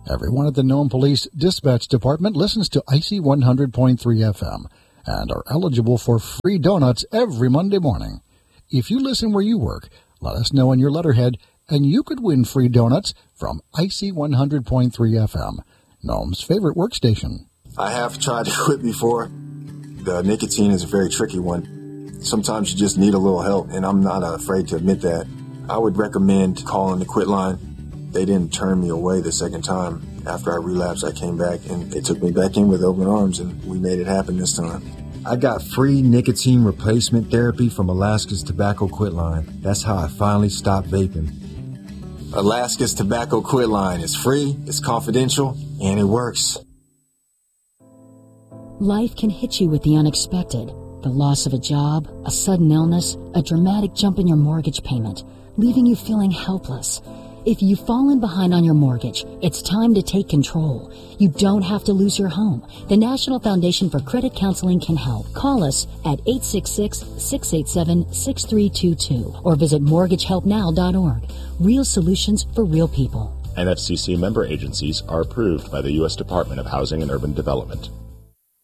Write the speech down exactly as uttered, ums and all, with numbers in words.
Everyone at the Nome Police Dispatch Department listens to Icy one hundred point three F M and are eligible for free donuts every Monday morning. If you listen where you work, let us know in your letterhead, and you could win free donuts from Icy one hundred point three F M, Nome's favorite workstation. I have tried to quit before. The nicotine is a very tricky one. Sometimes you just need a little help, and I'm not afraid to admit that. I would recommend calling the Quit line. They didn't turn me away the second time. After I relapsed, I came back, and they took me back in with open arms, and we made it happen this time. I got free nicotine replacement therapy from Alaska's Tobacco Quit Line. That's how I finally stopped vaping. Alaska's Tobacco Quit Line is free, it's confidential, and it works. Life can hit you with the unexpected. The loss of a job, a sudden illness, a dramatic jump in your mortgage payment, leaving you feeling helpless. If you've fallen behind on your mortgage, it's time to take control. You don't have to lose your home. The National Foundation for Credit Counseling can help. Call us at eight six six, six eight seven, six three two two or visit mortgage help now dot org. Real solutions for real people. N F C C member agencies are approved by the U S Department of Housing and Urban Development.